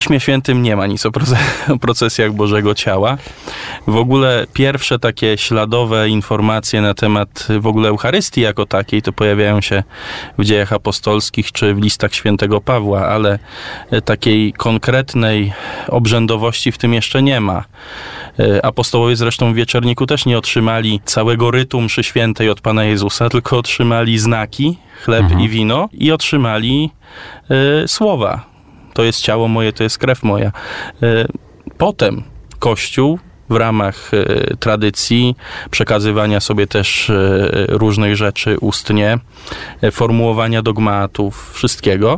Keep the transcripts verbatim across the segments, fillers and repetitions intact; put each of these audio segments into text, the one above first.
W Piśmie Świętym nie ma nic o procesjach Bożego Ciała. W ogóle pierwsze takie śladowe informacje na temat w ogóle Eucharystii jako takiej to pojawiają się w Dziejach Apostolskich czy w listach świętego Pawła, ale takiej konkretnej obrzędowości w tym jeszcze nie ma. Apostołowie zresztą w Wieczerniku też nie otrzymali całego rytu mszy świętej od Pana Jezusa, tylko otrzymali znaki, chleb mhm. i wino i otrzymali y, słowa. To jest ciało moje, to jest krew moja. Potem Kościół w ramach tradycji przekazywania sobie też różnych rzeczy ustnie, formułowania dogmatów, wszystkiego,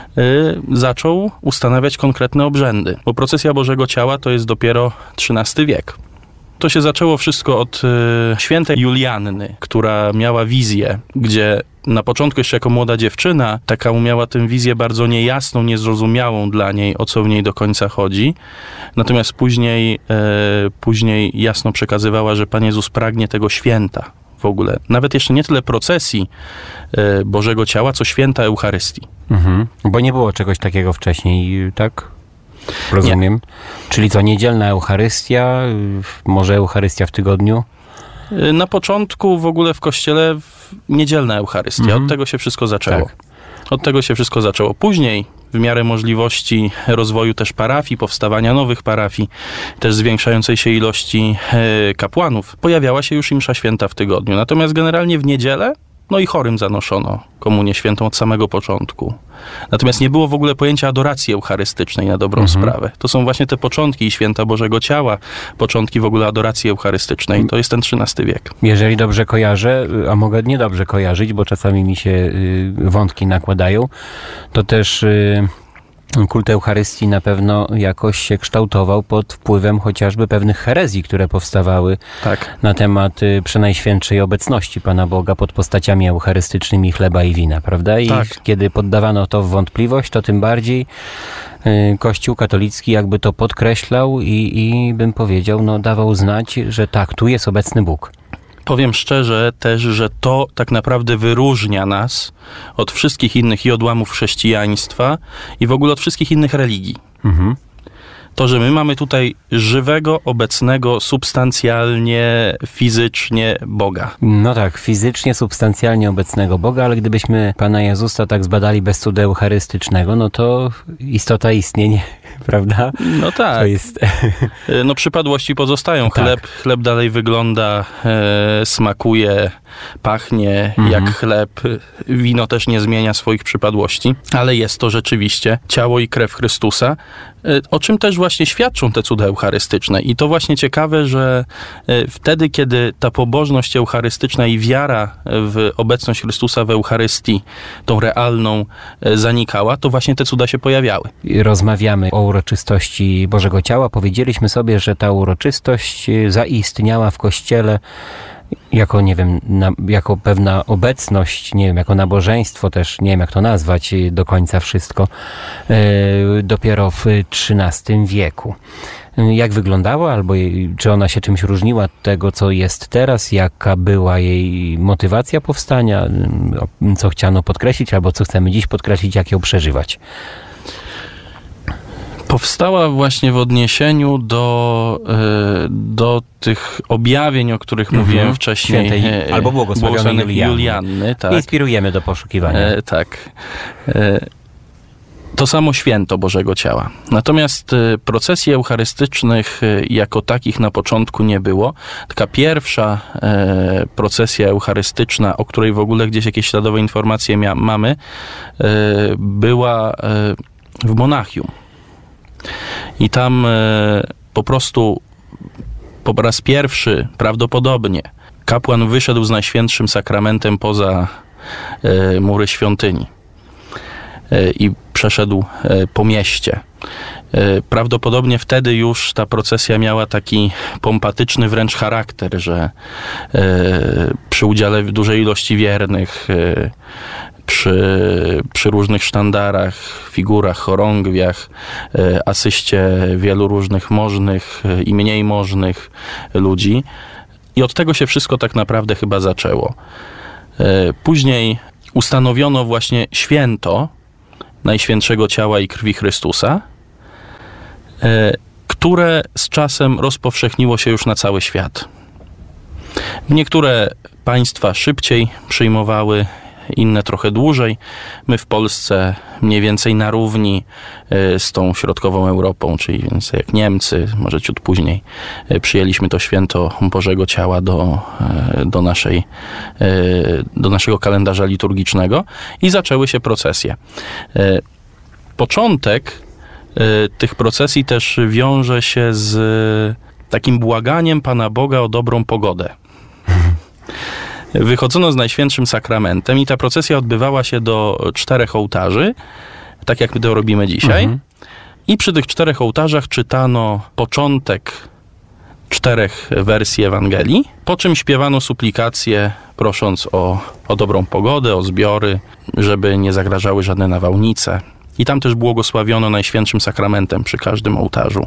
zaczął ustanawiać konkretne obrzędy. Bo procesja Bożego Ciała to jest dopiero trzynasty wiek. To się zaczęło wszystko od y, świętej Julianny, która miała wizję, gdzie na początku jeszcze jako młoda dziewczyna, taka miała tę wizję bardzo niejasną, niezrozumiałą dla niej, o co w niej do końca chodzi. Natomiast później, y, później jasno przekazywała, że Pan Jezus pragnie tego święta w ogóle. Nawet jeszcze nie tyle procesji y, Bożego Ciała, co święta Eucharystii. Mhm. Bo nie było czegoś takiego wcześniej, tak? Rozumiem. Nie. Czyli co, niedzielna Eucharystia, może Eucharystia w tygodniu? Na początku w ogóle w kościele niedzielna Eucharystia. Mhm. Od tego się wszystko zaczęło. Tak. Od tego się wszystko zaczęło. Później w miarę możliwości rozwoju też parafii, powstawania nowych parafii, też zwiększającej się ilości kapłanów, pojawiała się już i msza święta w tygodniu. Natomiast generalnie w niedzielę no i chorym zanoszono komunię świętą od samego początku. Natomiast nie było w ogóle pojęcia adoracji eucharystycznej na dobrą mhm. sprawę. To są właśnie te początki święta Bożego Ciała, początki w ogóle adoracji eucharystycznej. To jest ten trzynasty wiek. Jeżeli dobrze kojarzę, a mogę niedobrze kojarzyć, bo czasami mi się y, wątki nakładają, to też... Y, Kult Eucharystii na pewno jakoś się kształtował pod wpływem chociażby pewnych herezji, które powstawały tak. na temat y, przenajświętszej obecności Pana Boga pod postaciami eucharystycznymi chleba i wina, prawda? I tak. kiedy poddawano to w wątpliwość, to tym bardziej y, Kościół katolicki jakby to podkreślał i, i bym powiedział, no dawał znać, że tak, tu jest obecny Bóg. Powiem szczerze też, że to tak naprawdę wyróżnia nas od wszystkich innych i odłamów chrześcijaństwa i w ogóle od wszystkich innych religii. Mhm. To, że my mamy tutaj żywego, obecnego, substancjalnie, fizycznie Boga. No tak, fizycznie, substancjalnie obecnego Boga, ale gdybyśmy Pana Jezusa tak zbadali bez cudu eucharystycznego, no to istota istnienia, prawda? No tak. To jest... No przypadłości pozostają. Chleb, tak. chleb dalej wygląda, e, smakuje, pachnie mhm. jak chleb. Wino też nie zmienia swoich przypadłości, ale jest to rzeczywiście ciało i krew Chrystusa, o czym też właśnie świadczą te cuda eucharystyczne. I to właśnie ciekawe, że wtedy, kiedy ta pobożność eucharystyczna i wiara w obecność Chrystusa w Eucharystii, tą realną, zanikała, to właśnie te cuda się pojawiały. Rozmawiamy o uroczystości Bożego Ciała. Powiedzieliśmy sobie, że ta uroczystość zaistniała w Kościele jako, nie wiem, na, jako pewna obecność, nie wiem, jako nabożeństwo też, nie wiem jak to nazwać do końca wszystko, yy, dopiero w trzynastym wieku. Jak wyglądała, albo jej, czy ona się czymś różniła od tego, co jest teraz, jaka była jej motywacja powstania, co chciano podkreślić, albo co chcemy dziś podkreślić, jak ją przeżywać? Powstała właśnie w odniesieniu do, do tych objawień, o których mhm. mówiłem wcześniej. Świętej, albo błogosławionej Julianny. Julianny tak. Inspirujemy do poszukiwania. E, tak. E, to samo święto Bożego Ciała. Natomiast procesji eucharystycznych jako takich na początku nie było. Taka pierwsza e, procesja eucharystyczna, o której w ogóle gdzieś jakieś śladowe informacje mia- mamy, e, była e, w Monachium. I tam e, po prostu po raz pierwszy prawdopodobnie kapłan wyszedł z Najświętszym Sakramentem poza e, mury świątyni e, i przeszedł e, po mieście. E, prawdopodobnie wtedy już ta procesja miała taki pompatyczny wręcz charakter, że e, przy udziale dużej ilości wiernych e, Przy, przy różnych sztandarach, figurach, chorągwiach, e, asyście wielu różnych możnych i mniej możnych ludzi. I od tego się wszystko tak naprawdę chyba zaczęło. E, później ustanowiono właśnie święto Najświętszego Ciała i Krwi Chrystusa. które z czasem rozpowszechniło się już na cały świat. Niektóre państwa szybciej przyjmowały, inne trochę dłużej. My w Polsce mniej więcej na równi z tą środkową Europą, czyli więcej jak Niemcy, może ciut później, przyjęliśmy to święto Bożego Ciała do, do, naszej, do naszego kalendarza liturgicznego i zaczęły się procesje. Początek tych procesji też wiąże się z takim błaganiem Pana Boga o dobrą pogodę. Wychodzono z Najświętszym Sakramentem i ta procesja odbywała się do czterech ołtarzy, tak jak my to robimy dzisiaj. Mhm. I przy tych czterech ołtarzach czytano początek czterech wersji Ewangelii, po czym śpiewano suplikacje, prosząc o, o dobrą pogodę, o zbiory, żeby nie zagrażały żadne nawałnice. I tam też błogosławiono Najświętszym Sakramentem przy każdym ołtarzu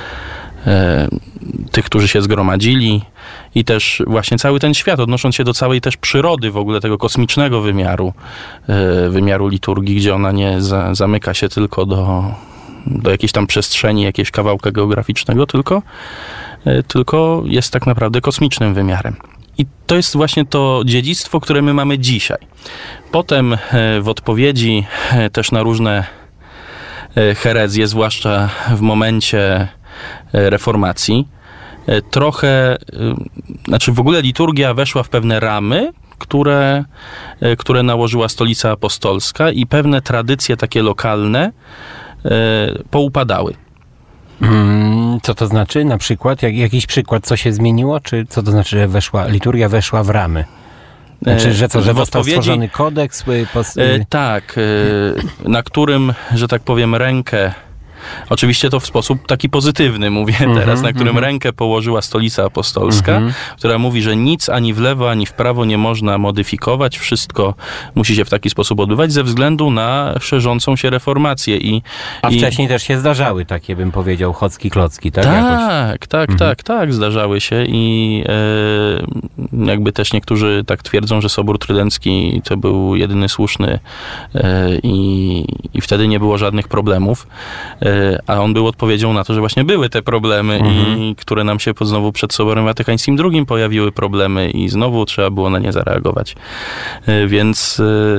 tych, którzy się zgromadzili, i też właśnie cały ten świat, odnosząc się do całej też przyrody w ogóle tego kosmicznego wymiaru, wymiaru liturgii, gdzie ona nie za, zamyka się tylko do, do jakiejś tam przestrzeni, jakiegoś kawałka geograficznego, tylko, tylko jest tak naprawdę kosmicznym wymiarem. I to jest właśnie to dziedzictwo, które my mamy dzisiaj. Potem w odpowiedzi też na różne herezje, zwłaszcza w momencie reformacji, trochę, znaczy w ogóle liturgia weszła w pewne ramy, które, które nałożyła Stolica Apostolska, i pewne tradycje takie lokalne poupadały. Co to znaczy? Na przykład? Jak, jakiś przykład, co się zmieniło? Czy co to znaczy, że weszła, liturgia weszła w ramy? Znaczy, że co, że został stworzony kodeks? Pos... Tak, na którym, że tak powiem, rękę, oczywiście to w sposób taki pozytywny mówię mm-hmm, teraz, na którym mm-hmm. rękę położyła Stolica Apostolska, mm-hmm. która mówi, że nic ani w lewo, ani w prawo nie można modyfikować, wszystko musi się w taki sposób odbywać ze względu na szerzącą się reformację. I, A i... wcześniej też się zdarzały takie, bym powiedział, chocki klocki, tak? Tak, Jakoś? tak, mm-hmm. tak, tak, zdarzały się i e, jakby też niektórzy tak twierdzą, że Sobór Trydencki to był jedyny słuszny e, i, i wtedy nie było żadnych problemów. E, a on był odpowiedzią na to, że właśnie były te problemy, mhm. i które nam się znowu przed Soborem Watykańskim drugim pojawiły problemy i znowu trzeba było na nie zareagować. Więc,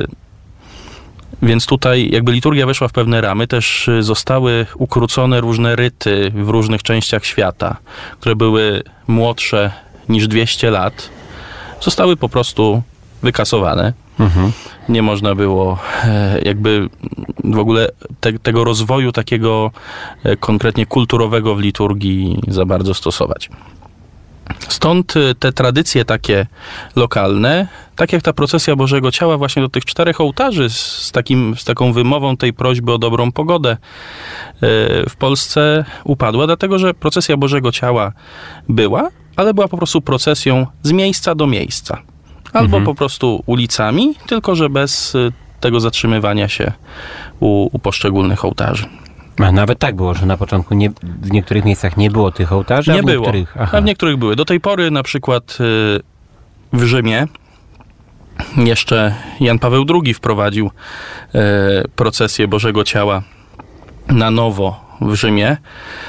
więc tutaj jakby liturgia weszła w pewne ramy, też zostały ukrócone różne ryty w różnych częściach świata, które były młodsze niż dwieście lat. Zostały po prostu wykasowane. Mhm. Nie można było jakby w ogóle te, tego rozwoju takiego konkretnie kulturowego w liturgii za bardzo stosować. Stąd te tradycje takie lokalne, tak jak ta procesja Bożego Ciała właśnie do tych czterech ołtarzy z, takim, z taką wymową tej prośby o dobrą pogodę w Polsce upadła, dlatego że procesja Bożego Ciała była, ale była po prostu procesją z miejsca do miejsca. Albo mhm. po prostu ulicami, tylko że bez tego zatrzymywania się u, u poszczególnych ołtarzy. A nawet tak było, że na początku nie, w niektórych miejscach nie było tych ołtarzy, nie a w było. niektórych... A w niektórych były. Do tej pory na przykład w Rzymie jeszcze Jan Paweł drugi wprowadził procesję Bożego Ciała na nowo w Rzymie.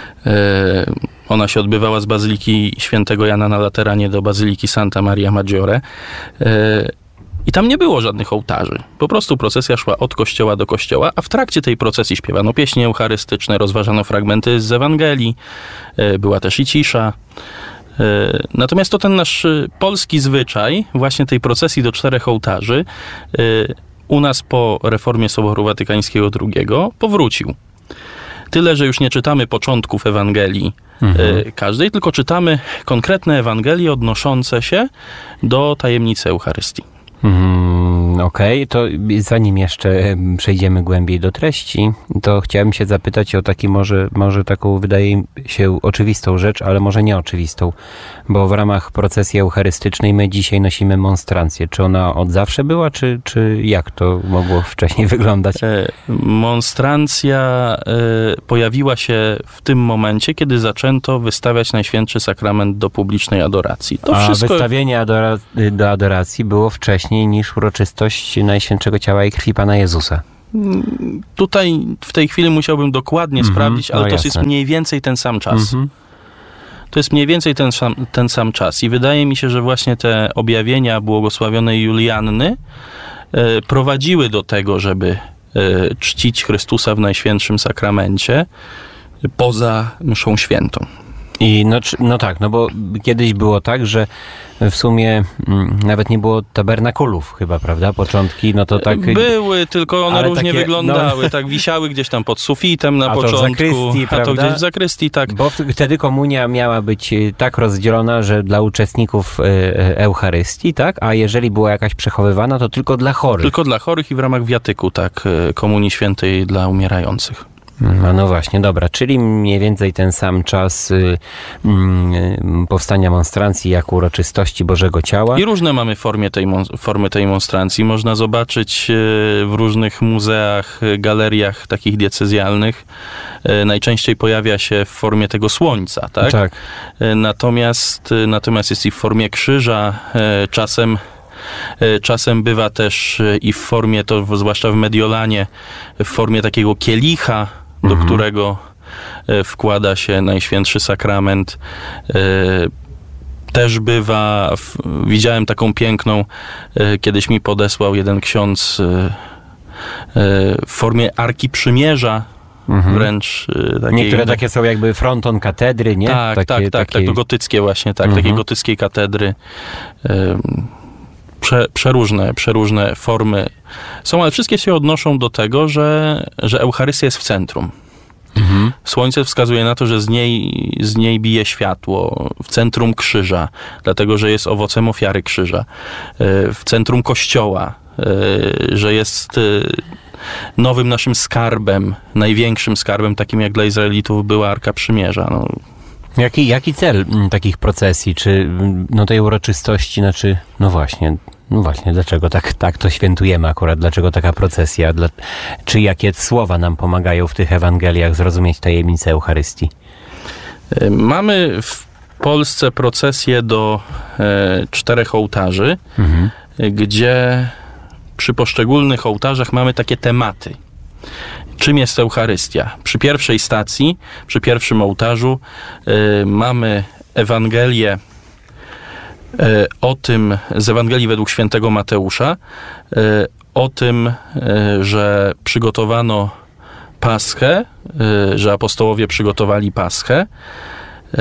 Ona się odbywała z Bazyliki Świętego Jana na Lateranie do Bazyliki Santa Maria Maggiore. I tam nie było żadnych ołtarzy. Po prostu procesja szła od kościoła do kościoła, a w trakcie tej procesji śpiewano pieśni eucharystyczne, rozważano fragmenty z Ewangelii, była też i cisza. Natomiast to ten nasz polski zwyczaj właśnie tej procesji do czterech ołtarzy u nas po reformie Soboru Watykańskiego drugiego powrócił. Tyle, że już nie czytamy początków Ewangelii mhm. każdej, tylko czytamy konkretne Ewangelie odnoszące się do tajemnicy Eucharystii. Mm, Okej, okay. To zanim jeszcze przejdziemy głębiej do treści, to chciałem się zapytać o taki może, może taką wydaje się oczywistą rzecz, ale może nieoczywistą, bo w ramach procesji eucharystycznej my dzisiaj nosimy monstrancję. Czy ona od zawsze była, czy, czy jak to mogło wcześniej wyglądać? Monstrancja pojawiła się w tym momencie, kiedy zaczęto wystawiać Najświętszy Sakrament do publicznej adoracji. To A wszystko... wystawienie adora- do adoracji było wcześniej niż uroczystość Najświętszego Ciała i Krwi Pana Jezusa. Tutaj w tej chwili musiałbym dokładnie mm-hmm, sprawdzić, ale no to jasne. jest mniej więcej ten sam czas. Mm-hmm. To jest mniej więcej ten sam, ten sam czas. I wydaje mi się, że właśnie te objawienia błogosławionej Julianny e, prowadziły do tego, żeby e, czcić Chrystusa w Najświętszym Sakramencie poza mszą świętą. I no, no tak, no bo kiedyś było tak, że w sumie m, nawet nie było tabernakulów chyba, prawda? Początki, no to tak... Były, tylko one ale różnie takie, wyglądały. no... Tak wisiały gdzieś tam pod sufitem na a początku. To w zakrystii, a to gdzieś w zakrystii, tak. Bo wtedy komunia miała być tak rozdzielona, że dla uczestników Eucharystii, tak? A jeżeli była jakaś przechowywana, to tylko dla chorych. Tylko dla chorych i w ramach wiatyku, tak, Komunii Świętej dla umierających. No, no właśnie, dobra, czyli mniej więcej ten sam czas y, y, powstania monstrancji jak uroczystości Bożego Ciała. I różne mamy formie tej, formy tej monstrancji. Można zobaczyć y, w różnych muzeach, galeriach takich diecezjalnych. Y, najczęściej pojawia się w formie tego słońca, tak? Tak. Y, natomiast, y, natomiast jest i w formie krzyża, y, czasem Czasem bywa też i w formie, to zwłaszcza w Mediolanie, w formie takiego kielicha, do mhm. którego wkłada się Najświętszy Sakrament. Też bywa, widziałem taką piękną, kiedyś mi podesłał jeden ksiądz w formie Arki Przymierza, mhm. wręcz takiej... Niektóre takie są jakby fronton katedry, nie? Tak, takie, tak, tak, takie... tak, to gotyckie właśnie, tak, mhm. takie gotyckiej katedry. Prze, przeróżne, przeróżne formy są, ale wszystkie się odnoszą do tego, że, że Eucharystia jest w centrum. Mhm. Słońce wskazuje na to, że z niej, z niej bije światło w centrum krzyża, dlatego że jest owocem ofiary krzyża, w centrum Kościoła, że jest nowym naszym skarbem, największym skarbem, takim jak dla Izraelitów była Arka Przymierza. No. Jaki, jaki cel takich procesji, czy no tej uroczystości, znaczy, no właśnie, no właśnie, dlaczego tak, tak to świętujemy akurat, dlaczego taka procesja, dla, czy jakie słowa nam pomagają w tych Ewangeliach zrozumieć tajemnicę Eucharystii? Mamy w Polsce procesję do e, czterech ołtarzy, mhm. gdzie przy poszczególnych ołtarzach mamy takie tematy. Czym jest Eucharystia? Przy pierwszej stacji, przy pierwszym ołtarzu y, mamy Ewangelię y, o tym, z Ewangelii według świętego Mateusza, y, o tym, y, że przygotowano Paschę, y, że apostołowie przygotowali Paschę. Y,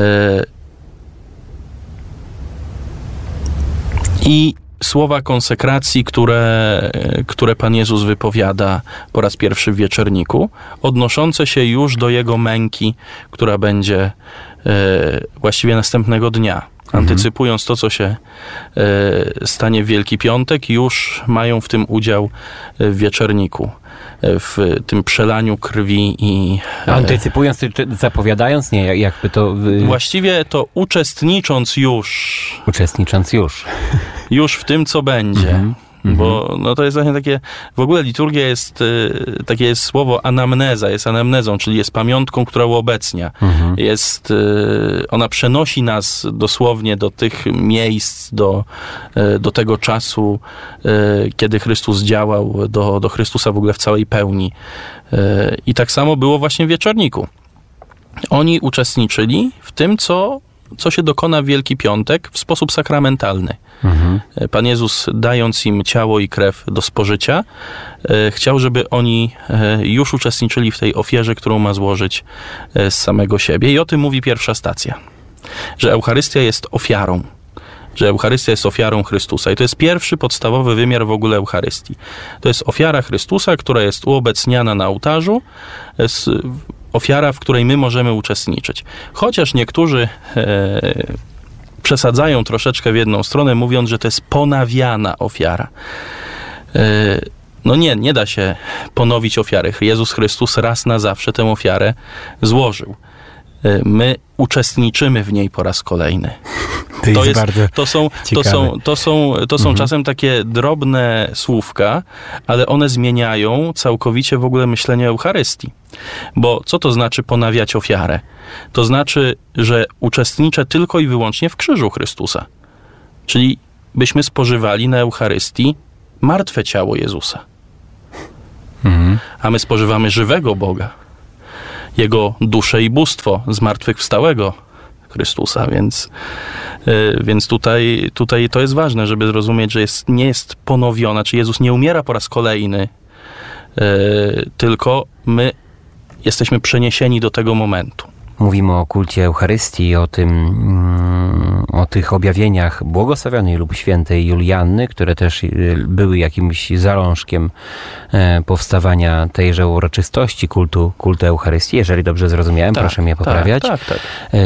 I słowa konsekracji, które, które Pan Jezus wypowiada po raz pierwszy w wieczerniku, odnoszące się już do Jego męki, która będzie e, właściwie następnego dnia. Antycypując to, co się e, stanie w Wielki Piątek, już mają w tym udział w wieczerniku, w tym przelaniu krwi i... E, Antycypując, czy zapowiadając? Nie, jakby to... Właściwie to uczestnicząc już... Uczestnicząc już. Już w tym, co będzie. Mm-hmm. Bo no to jest właśnie takie, w ogóle liturgia jest, y, takie jest słowo anamneza, jest anamnezą, czyli jest pamiątką, która uobecnia. Mm-hmm. Jest, y, ona przenosi nas dosłownie do tych miejsc, do, y, do tego czasu, y, kiedy Chrystus działał, do, do Chrystusa w ogóle w całej pełni. Y, I tak samo było właśnie w wieczorniku. Oni uczestniczyli w tym, co co się dokona w Wielki Piątek w sposób sakramentalny. Mhm. Pan Jezus, dając im ciało i krew do spożycia, e, chciał, żeby oni e, już uczestniczyli w tej ofierze, którą ma złożyć e, z samego siebie. I o tym mówi pierwsza stacja. Że Eucharystia jest ofiarą. Że Eucharystia jest ofiarą Chrystusa. I to jest pierwszy podstawowy wymiar w ogóle Eucharystii. To jest ofiara Chrystusa, która jest uobecniana na ołtarzu, jest ofiara, w której my możemy uczestniczyć. Chociaż niektórzy e, przesadzają troszeczkę w jedną stronę, mówiąc, że to jest ponawiana ofiara. E, no nie, nie da się ponowić ofiary. Jezus Chrystus raz na zawsze tę ofiarę złożył. E, my uczestniczymy w niej po raz kolejny. To, to, jest jest, to są, to są, to są, to są mhm. czasem takie drobne słówka, ale one zmieniają całkowicie w ogóle myślenie o Eucharystii. Bo co to znaczy ponawiać ofiarę? To znaczy, że uczestniczę tylko i wyłącznie w krzyżu Chrystusa. Czyli byśmy spożywali na Eucharystii martwe ciało Jezusa. Mhm. A my spożywamy żywego Boga. Jego duszę i bóstwo zmartwychwstałego Chrystusa, więc, yy, więc tutaj, tutaj to jest ważne, żeby zrozumieć, że jest, nie jest ponowiona, czy Jezus nie umiera po raz kolejny, yy, tylko my jesteśmy przeniesieni do tego momentu. Mówimy o kulcie Eucharystii, o tym, o tych objawieniach błogosławionej lub świętej Julianny, które też były jakimś zalążkiem powstawania tejże uroczystości kultu, kultu Eucharystii. Jeżeli dobrze zrozumiałem, tak, proszę mnie poprawiać. Tak, tak, tak.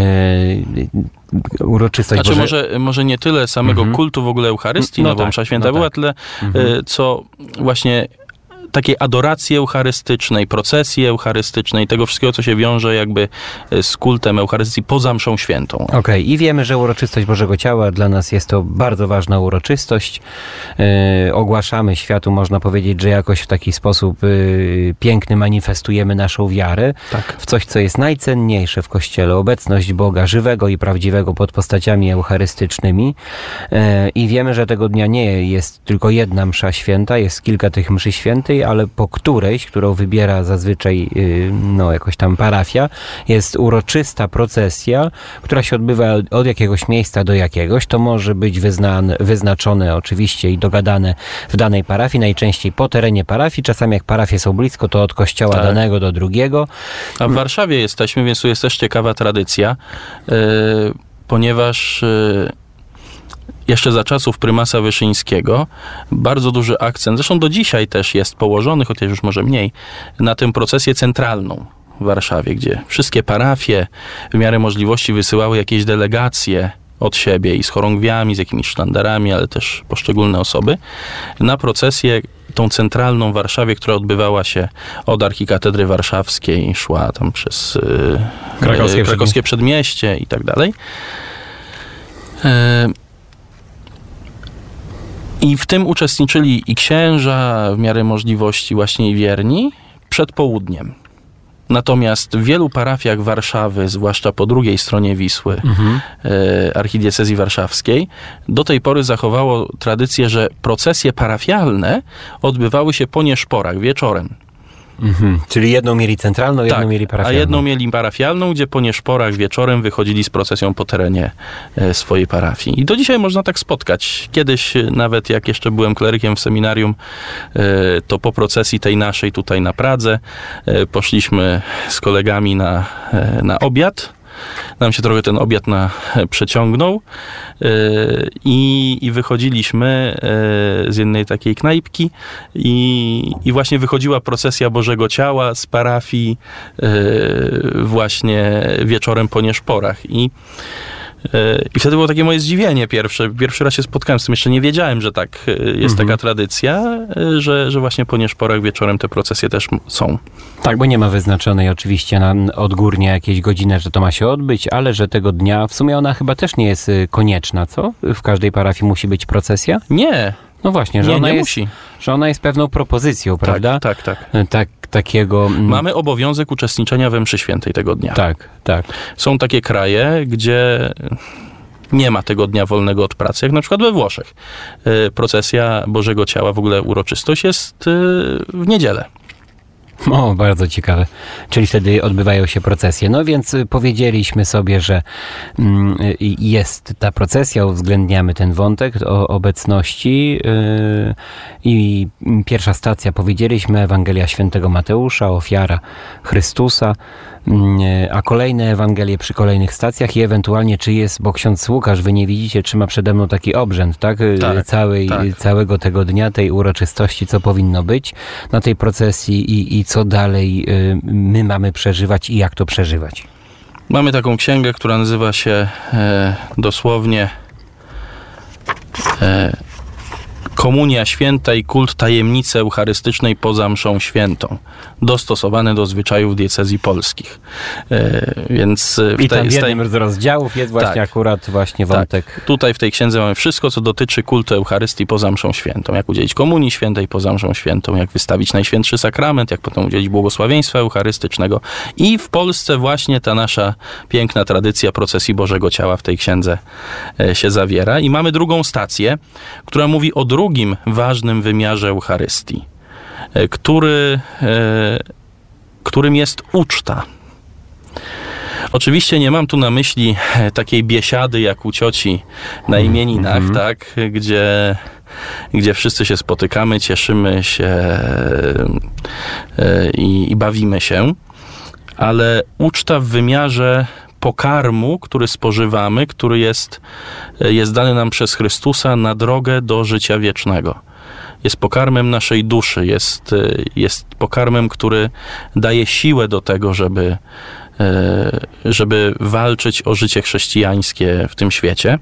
E, uroczystość Znaczy Boże... może, może nie tyle samego mhm. kultu w ogóle Eucharystii, no, no bo tak, msza święta no była, tak. tyle mhm. co właśnie takiej adoracji eucharystycznej, procesji eucharystycznej, tego wszystkiego, co się wiąże jakby z kultem Eucharystii poza mszą świętą. Okej, okay. I wiemy, że uroczystość Bożego Ciała dla nas jest to bardzo ważna uroczystość. Yy, ogłaszamy światu, można powiedzieć, że jakoś w taki sposób yy, piękny manifestujemy naszą wiarę tak. w coś, co jest najcenniejsze w Kościele. Obecność Boga żywego i prawdziwego pod postaciami eucharystycznymi. Yy, I wiemy, że tego dnia nie jest tylko jedna msza święta, jest kilka tych mszy świętej, ale po którejś, którą wybiera zazwyczaj no, jakoś tam parafia, jest uroczysta procesja, która się odbywa od jakiegoś miejsca do jakiegoś. To może być wyznane, wyznaczone oczywiście i dogadane w danej parafii, najczęściej po terenie parafii. Czasami jak parafie są blisko, to od kościoła tak. danego do drugiego. A w Warszawie jesteśmy, więc tu jest też ciekawa tradycja, yy, ponieważ yy, jeszcze za czasów prymasa Wyszyńskiego bardzo duży akcent, zresztą do dzisiaj też jest położony, chociaż już może mniej, na tę procesję centralną w Warszawie, gdzie wszystkie parafie w miarę możliwości wysyłały jakieś delegacje od siebie i z chorągwiami, z jakimiś sztandarami, ale też poszczególne osoby, na procesję tą centralną w Warszawie, która odbywała się od Archikatedry Warszawskiej, szła tam przez yy, krakowskie, krakowskie Przedmieście i tak dalej. Yy, I w tym uczestniczyli i księża, w miarę możliwości właśnie i wierni, przed południem. Natomiast w wielu parafiach Warszawy, zwłaszcza po drugiej stronie Wisły, mhm. e, archidiecezji warszawskiej, do tej pory zachowało tradycję, że procesje parafialne odbywały się po nieszporach, wieczorem. Mhm. Czyli jedną mieli centralną, jedną tak, mieli parafialną. A jedną mieli parafialną, gdzie po nieszporach wieczorem wychodzili z procesją po terenie e, swojej parafii. I do dzisiaj można tak spotkać. Kiedyś nawet jak jeszcze byłem klerykiem w seminarium, e, to po procesji tej naszej tutaj na Pradze e, poszliśmy z kolegami na, e, na obiad. Nam się trochę ten obiad na, przeciągnął yy, i, i wychodziliśmy yy, z jednej takiej knajpki i, i właśnie wychodziła procesja Bożego Ciała z parafii yy, właśnie wieczorem po nieszporach. I I wtedy było takie moje zdziwienie pierwsze. Pierwszy raz się spotkałem z tym. Jeszcze nie wiedziałem, że tak jest mhm. taka tradycja, że, że właśnie po nieszporach wieczorem te procesje też są. Tak, bo nie ma wyznaczonej oczywiście na odgórnie jakiejś godziny, że to ma się odbyć, ale że tego dnia, w sumie ona chyba też nie jest konieczna, co? W każdej parafii musi być procesja? Nie. No właśnie, że, nie, ona, nie jest, musi. że ona jest pewną propozycją, prawda? Tak, tak, tak. tak takiego... Mamy obowiązek uczestniczenia we mszy świętej tego dnia. Tak, tak. Są takie kraje, gdzie nie ma tego dnia wolnego od pracy, jak na przykład we Włoszech. Procesja Bożego Ciała, w ogóle uroczystość jest w niedzielę. O, bardzo ciekawe. Czyli wtedy odbywają się procesje. No więc powiedzieliśmy sobie, że jest ta procesja, uwzględniamy ten wątek o obecności yy, i pierwsza stacja, powiedzieliśmy, Ewangelia Świętego Mateusza, ofiara Chrystusa, yy, a kolejne Ewangelie przy kolejnych stacjach i ewentualnie czy jest, bo ksiądz Łukasz, wy nie widzicie, trzyma przede mną taki obrzęd, tak? tak, Całej, tak. Całego tego dnia, tej uroczystości, co powinno być na tej procesji i, i co dalej my mamy przeżywać i jak to przeżywać. Mamy taką księgę, która nazywa się e, dosłownie e, Komunia Święta i kult tajemnicy eucharystycznej poza mszą świętą, dostosowane do zwyczajów diecezji polskich. E, więc w I tam tej, w jednym z rozdziałów jest właśnie tak, akurat właśnie wątek. Tak. Tutaj w tej księdze mamy wszystko, co dotyczy kultu Eucharystii poza mszą świętą. Jak udzielić komunii świętej poza mszą świętą, jak wystawić Najświętszy Sakrament, jak potem udzielić błogosławieństwa eucharystycznego. I w Polsce właśnie ta nasza piękna tradycja procesji Bożego Ciała w tej księdze się zawiera. I mamy drugą stację, która mówi o drugim ważnym wymiarze Eucharystii. który, którym jest uczta. Oczywiście nie mam tu na myśli takiej biesiady jak u cioci na imieninach, mm-hmm. tak, gdzie, gdzie wszyscy się spotykamy, cieszymy się i, i bawimy się, ale uczta w wymiarze pokarmu, który spożywamy, który jest, jest dany nam przez Chrystusa na drogę do życia wiecznego. Jest pokarmem naszej duszy, jest, jest pokarmem, który daje siłę do tego, żeby, żeby walczyć o życie chrześcijańskie w tym świecie.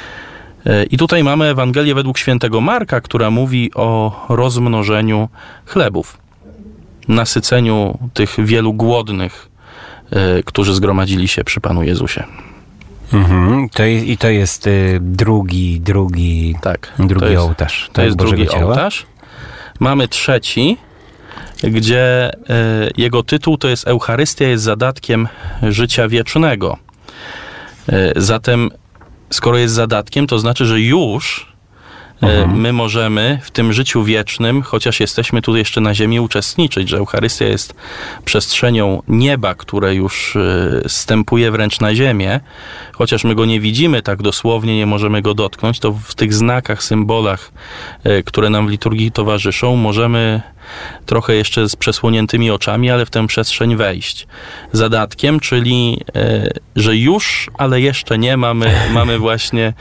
I tutaj mamy Ewangelię według świętego Marka, która mówi o rozmnożeniu chlebów, nasyceniu tych wielu głodnych, którzy zgromadzili się przy Panu Jezusie. Mhm. To jest, I to jest y, drugi, drugi, tak, drugi to jest, ołtarz. To jest drugi ciała. ołtarz. Mamy trzeci, gdzie y, jego tytuł to jest Eucharystia jest zadatkiem życia wiecznego. Y, zatem, skoro jest zadatkiem, to znaczy, że już mhm. my możemy w tym życiu wiecznym, chociaż jesteśmy tu jeszcze na ziemi, uczestniczyć, że Eucharystia jest przestrzenią nieba, które już zstępuje wręcz na ziemię, chociaż my go nie widzimy tak dosłownie, nie możemy go dotknąć, to w tych znakach, symbolach, które nam w liturgii towarzyszą, możemy trochę jeszcze z przesłoniętymi oczami, ale w tę przestrzeń wejść. Zadatkiem, czyli że już, ale jeszcze nie mamy, mamy właśnie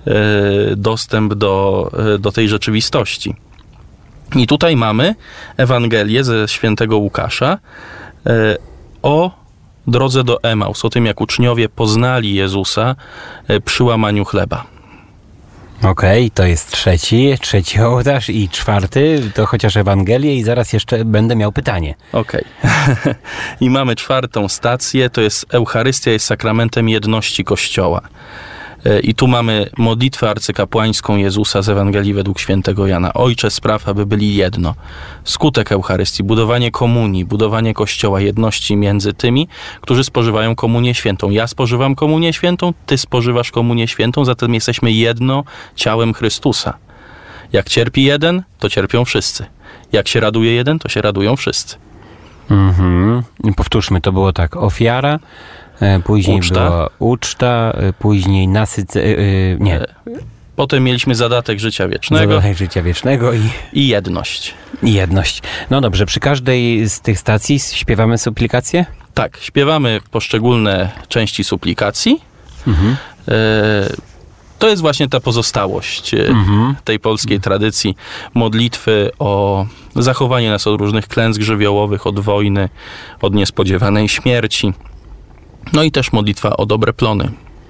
dostęp do, do tej rzeczywistości. I tutaj mamy Ewangelię ze świętego Łukasza o drodze do Emaus, o tym, jak uczniowie poznali Jezusa przy łamaniu chleba. Okej, okay, to jest trzeci, trzeci ołtarz i czwarty, to chociaż Ewangelię i zaraz jeszcze będę miał pytanie. Okej. Okay. I mamy czwartą stację, to jest Eucharystia jest sakramentem jedności Kościoła. I tu mamy modlitwę arcykapłańską Jezusa z Ewangelii według świętego Jana. Ojcze, spraw, aby byli jedno. Skutek Eucharystii, budowanie komunii, budowanie Kościoła, jedności między tymi, którzy spożywają komunię świętą. Ja spożywam komunię świętą, ty spożywasz komunię świętą, zatem jesteśmy jedno ciałem Chrystusa. Jak cierpi jeden, to cierpią wszyscy. Jak się raduje jeden, to się radują wszyscy. Mhm. Powtórzmy, to było tak, ofiara, później uczta. była uczta, później nasyce... Yy, nie. Potem mieliśmy zadatek życia wiecznego. Zadatek życia wiecznego i... I jedność. I jedność. No dobrze, przy każdej z tych stacji śpiewamy suplikację? Tak, śpiewamy poszczególne części suplikacji. Mhm. To jest właśnie ta pozostałość mhm. tej polskiej tradycji modlitwy o zachowanie nas od różnych klęsk żywiołowych, od wojny, od niespodziewanej śmierci. No i też modlitwa o dobre plony.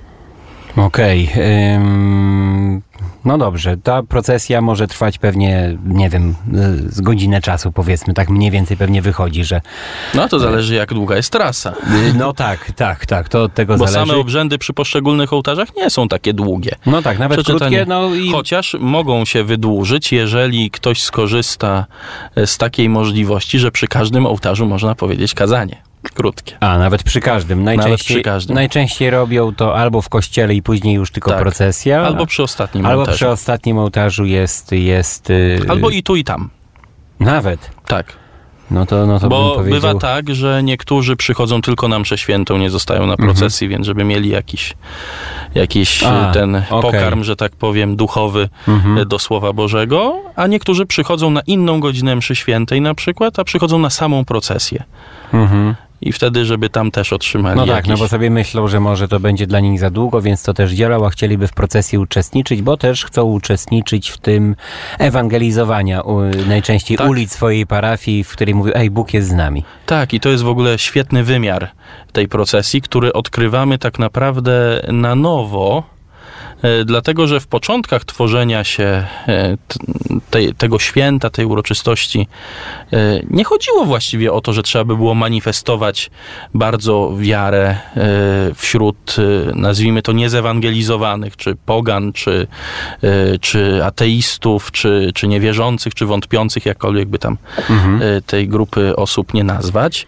Okej. Okay. Ym, no dobrze, ta procesja może trwać pewnie, nie wiem, z godzinę czasu powiedzmy, tak mniej więcej pewnie wychodzi, że... No to zależy jak długa jest trasa. No tak, tak, tak, to od tego Bo zależy. Bo same obrzędy przy poszczególnych ołtarzach nie są takie długie. No tak, nawet krótkie, no i... Chociaż mogą się wydłużyć, jeżeli ktoś skorzysta z takiej możliwości, że przy każdym ołtarzu można powiedzieć kazanie. Krótkie. A, nawet przy każdym. Najczęściej, nawet przy każdym. Najczęściej robią to albo w kościele i później już tylko tak. procesja. Albo przy ostatnim albo ołtarzu. Albo przy ostatnim ołtarzu jest... jest yy... Albo i tu i tam. Nawet? Tak. No to, no to Bo bym powiedział... bywa tak, że niektórzy przychodzą tylko na mszę świętą, nie zostają na procesji, mhm. więc żeby mieli jakiś, jakiś a, ten okay. pokarm, że tak powiem, duchowy mhm. do Słowa Bożego, a niektórzy przychodzą na inną godzinę mszy świętej na przykład, a przychodzą na samą procesję. Mhm. I wtedy, żeby tam też otrzymali No tak, jakiś... no bo sobie myślą, że może to będzie dla nich za długo, więc to też działa, a chcieliby w procesji uczestniczyć, bo też chcą uczestniczyć w tym ewangelizowania u, najczęściej tak. ulic swojej parafii, w której mówią, ej, Bóg jest z nami. Tak, i to jest w ogóle świetny wymiar tej procesji, który odkrywamy tak naprawdę na nowo, dlatego, że w początkach tworzenia się te, tego święta, tej uroczystości nie chodziło właściwie o to, że trzeba by było manifestować bardzo wiarę wśród, nazwijmy to, niezewangelizowanych, czy pogan, czy, czy ateistów, czy, czy niewierzących, czy wątpiących, jakkolwiek by tam mhm. tej grupy osób nie nazwać.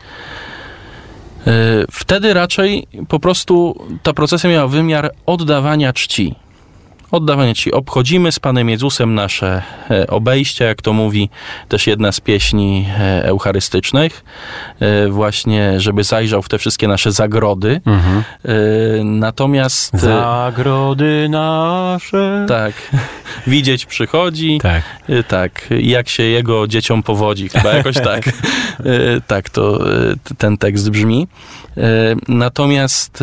Wtedy raczej po prostu ta procesja miała wymiar oddawania czci. Oddawanie Ci. Obchodzimy z Panem Jezusem nasze obejścia, jak to mówi też jedna z pieśni eucharystycznych, właśnie, żeby zajrzał w te wszystkie nasze zagrody. Mhm. Natomiast... Zagrody nasze. Tak. Widzieć przychodzi. Tak. Tak. Jak się jego dzieciom powodzi. Chyba jakoś tak. Tak to ten tekst brzmi. Natomiast...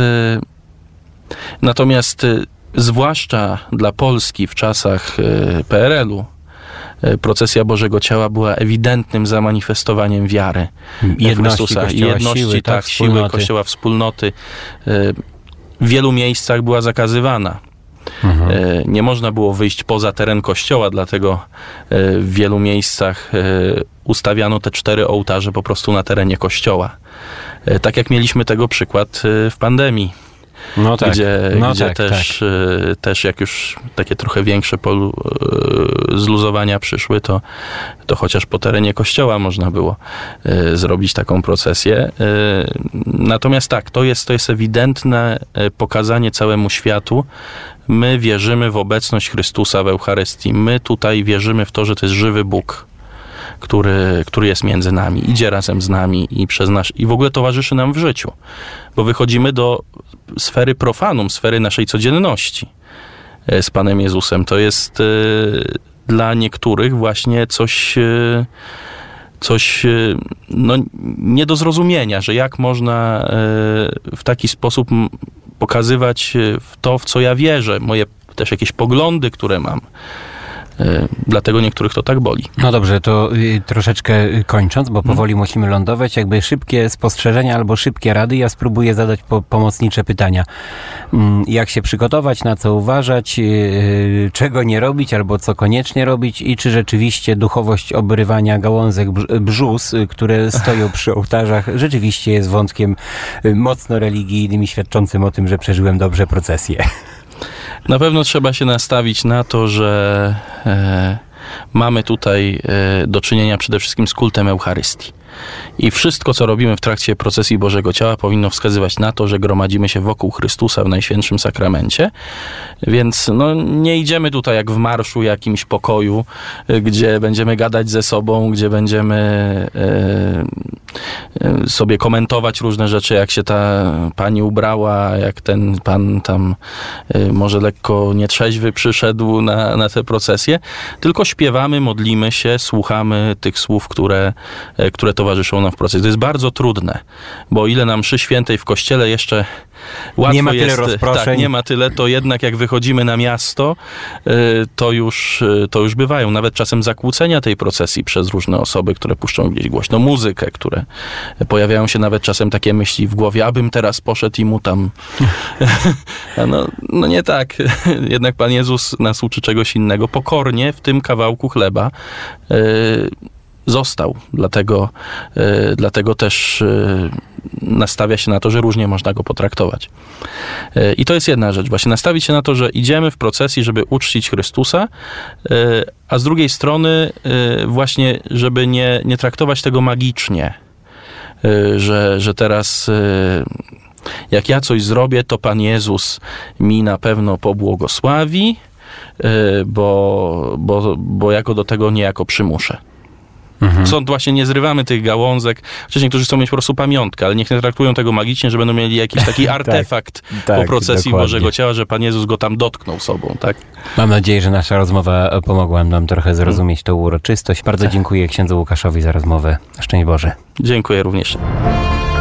Natomiast zwłaszcza dla Polski w czasach P R L u procesja Bożego Ciała była ewidentnym zamanifestowaniem wiary jedności Chrystusa. Kościoła, Jedności, siły, tak, tak, siły wspólnoty. Kościoła, wspólnoty. W wielu miejscach była zakazywana. Mhm. Nie można było wyjść poza teren Kościoła, dlatego w wielu miejscach ustawiano te cztery ołtarze po prostu na terenie Kościoła. Tak jak mieliśmy tego przykład w pandemii. No tak, gdzie, no gdzie tak, też, tak. też jak już takie trochę większe polu, zluzowania przyszły, to, to chociaż po terenie kościoła można było zrobić taką procesję. Natomiast tak, to jest, to jest ewidentne pokazanie całemu światu. My wierzymy w obecność Chrystusa w Eucharystii. My tutaj wierzymy w to, że to jest żywy Bóg, który, który jest między nami, idzie razem z nami i przez nasz, i w ogóle towarzyszy nam w życiu. Bo wychodzimy do sfery profanum, sfery naszej codzienności z Panem Jezusem. To jest y, dla niektórych właśnie coś, y, coś y, no, nie do zrozumienia, że jak można y, w taki sposób pokazywać w to, w co ja wierzę, moje też jakieś poglądy, które mam. Dlatego niektórych to tak boli. No dobrze, to y, troszeczkę kończąc, bo powoli hmm. musimy lądować, jakby szybkie spostrzeżenia albo szybkie rady. Ja spróbuję zadać po, pomocnicze pytania. Mm, jak się przygotować, na co uważać, yy, czego nie robić albo co koniecznie robić i czy rzeczywiście duchowość obrywania gałązek brzus, y, które stoją przy ołtarzach, rzeczywiście jest wątkiem y, mocno religijnym i świadczącym o tym, że przeżyłem dobrze procesję. Na pewno trzeba się nastawić na to, że e, mamy tutaj e, do czynienia przede wszystkim z kultem Eucharystii. I wszystko, co robimy w trakcie procesji Bożego Ciała, powinno wskazywać na to, że gromadzimy się wokół Chrystusa w Najświętszym Sakramencie. Więc no, nie idziemy tutaj jak w marszu jakimś pokoju, gdzie będziemy gadać ze sobą, gdzie będziemy e, e, sobie komentować różne rzeczy, jak się ta pani ubrała, jak ten pan tam e, może lekko nietrzeźwy przyszedł na, na tę procesję. Tylko śpiewamy, modlimy się, słuchamy tych słów, które, e, które towarzyszą nam w procesie. To jest bardzo trudne, bo o ile na mszy świętej w kościele jeszcze łatwo nie ma tyle jest, rozproszeń. Tak, nie ma tyle, to jednak jak wychodzimy na miasto, to już, to już bywają nawet czasem zakłócenia tej procesji przez różne osoby, które puszczą gdzieś głośno muzykę, które pojawiają się nawet czasem takie myśli w głowie, abym teraz poszedł i mu tam... no, no nie tak. Jednak Pan Jezus nas uczy czegoś innego. Pokornie w tym kawałku chleba został. Dlatego, y, dlatego też y, nastawia się na to, że różnie można go potraktować. Y, I to jest jedna rzecz. Właśnie nastawić się na to, że idziemy w procesji, żeby uczcić Chrystusa, y, a z drugiej strony y, właśnie, żeby nie, nie traktować tego magicznie, y, że, że teraz y, jak ja coś zrobię, to Pan Jezus mi na pewno pobłogosławi, y, bo, bo, bo ja go do tego niejako przymuszę. Mhm. Stąd właśnie nie zrywamy tych gałązek. Chociaż niektórzy chcą mieć po prostu pamiątkę, ale niech nie traktują tego magicznie, że będą mieli jakiś taki artefakt tak, po tak, procesji dokładnie. Bożego Ciała, że Pan Jezus go tam dotknął sobą, tak? Mam nadzieję, że nasza rozmowa pomogła nam trochę zrozumieć hmm. tą uroczystość. Bardzo dziękuję księdzu Łukaszowi za rozmowę. Szczęść Boże. Dziękuję również.